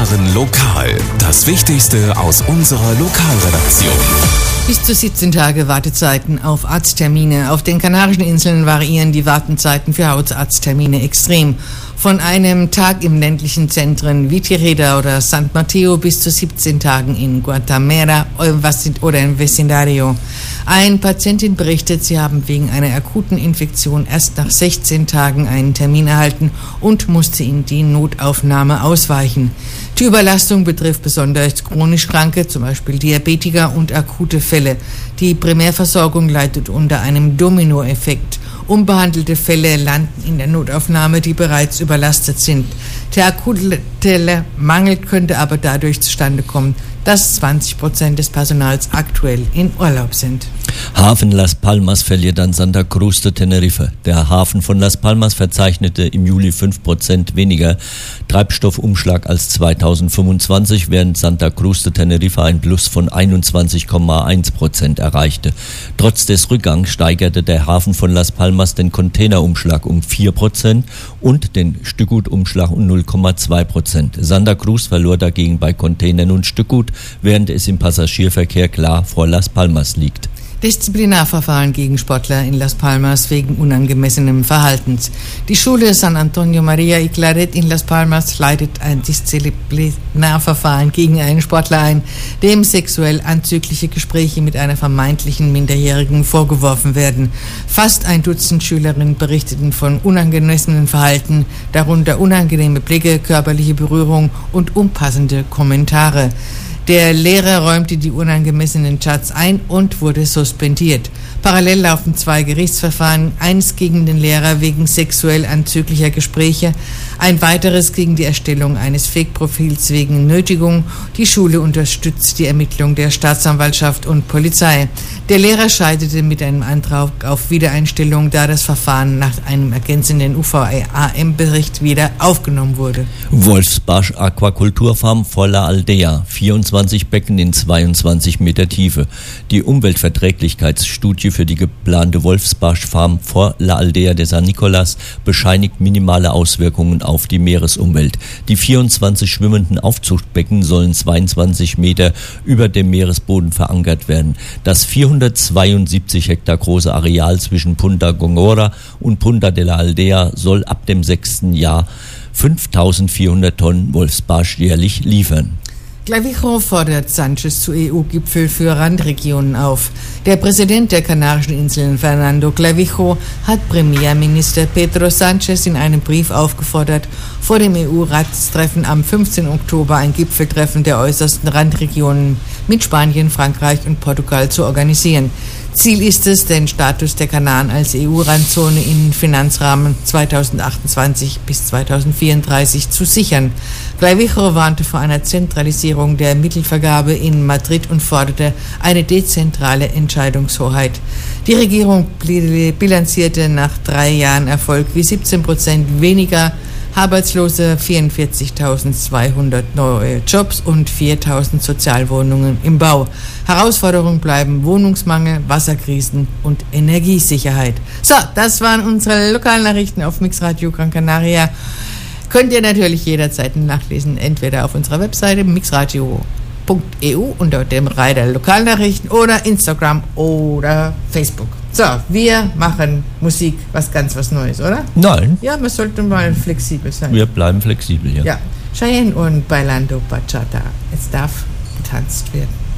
hören lokal das Wichtigste aus unserer Lokalredaktion. Bis zu 17 Tage Wartezeiten auf Arzttermine. Auf den Kanarischen Inseln variieren die Wartezeiten für Hausarzttermine extrem. Von einem Tag im ländlichen Zentren wie Tireda oder San Mateo bis zu 17 Tagen in Guatemala oder im Vecindario. Eine Patientin berichtet, sie haben wegen einer akuten Infektion erst nach 16 Tagen einen Termin erhalten und musste in die Notaufnahme ausweichen. Die Überlastung betrifft besonders chronisch Kranke, zum Beispiel Diabetiker und akute Fälle. Die Primärversorgung leidet unter einem Dominoeffekt. Unbehandelte Fälle landen in der Notaufnahme, die bereits überlastet sind. Der akute Mangel könnte aber dadurch zustande kommen, dass 20% des Personals aktuell in Urlaub sind. Hafen Las Palmas verliert an Santa Cruz de Tenerife. Der Hafen von Las Palmas verzeichnete im Juli 5% weniger Treibstoffumschlag als 2025, während Santa Cruz de Tenerife ein Plus von 21,1% erreichte. Trotz des Rückgangs steigerte der Hafen von Las Palmas den Containerumschlag um 4% und den Stückgutumschlag um 0,2%. Santa Cruz verlor dagegen bei Containern und Stückgut, während es im Passagierverkehr klar vor Las Palmas liegt. Disziplinarverfahren gegen Sportler in Las Palmas wegen unangemessenem Verhaltens. Die Schule San Antonio Maria y Claret in Las Palmas leitet ein Disziplinarverfahren gegen einen Sportler ein, dem sexuell anzügliche Gespräche mit einer vermeintlichen Minderjährigen vorgeworfen werden. Fast ein Dutzend Schülerinnen berichteten von unangemessenem Verhalten, darunter unangenehme Blicke, körperliche Berührung und unpassende Kommentare. Der Lehrer räumte die unangemessenen Chats ein und wurde suspendiert. Parallel laufen 2 Gerichtsverfahren, eines gegen den Lehrer wegen sexuell anzüglicher Gespräche, ein weiteres gegen die Erstellung eines Fake-Profils wegen Nötigung. Die Schule unterstützt die Ermittlung der Staatsanwaltschaft und Polizei. Der Lehrer scheiterte mit einem Antrag auf Wiedereinstellung, da das Verfahren nach einem ergänzenden UVAM-Bericht wieder aufgenommen wurde. Wolfsbarsch Aquakulturfarm vor La Aldea, 24 Becken in 22 Meter Tiefe. Die Umweltverträglichkeitsstudie für die geplante Wolfsbarschfarm vor La Aldea de San Nicolás bescheinigt minimale Auswirkungen auf die Meeresumwelt. Die 24 schwimmenden Aufzuchtbecken sollen 22 Meter über dem Meeresboden verankert werden. Das 472 Hektar große Areal zwischen Punta Gongora und Punta de la Aldea soll ab dem 6. Jahr 5.400 Tonnen Wolfsbarsch jährlich liefern. Clavijo fordert Sánchez zu EU-Gipfel für Randregionen auf. Der Präsident der Kanarischen Inseln, Fernando Clavijo, hat Premierminister Pedro Sánchez in einem Brief aufgefordert, vor dem EU-Ratstreffen am 15. Oktober ein Gipfeltreffen der äußersten Randregionen mit Spanien, Frankreich und Portugal zu organisieren. Ziel ist es, den Status der Kanaren als EU-Randzone im Finanzrahmen 2028 bis 2034 zu sichern. Clavijo warnte vor einer Zentralisierung der Mittelvergabe in Madrid und forderte eine dezentrale Entscheidungshoheit. Die Regierung bilanzierte nach 3 Jahren Erfolg wie 17% weniger Arbeitslose, 44.200 neue Jobs und 4.000 Sozialwohnungen im Bau. Herausforderungen bleiben Wohnungsmangel, Wasserkrisen und Energiesicherheit. So, das waren unsere Lokalnachrichten auf Mixradio Gran Canaria. Könnt ihr natürlich jederzeit nachlesen, entweder auf unserer Webseite mixradio.eu unter dem Reiter Lokalnachrichten oder Instagram oder Facebook. So, wir machen Musik, was Neues, oder? Nein. Ja, wir sollten mal flexibel sein. Wir bleiben flexibel, ja. Ja, Cheyenne und Bailando Bachata. Es darf getanzt werden.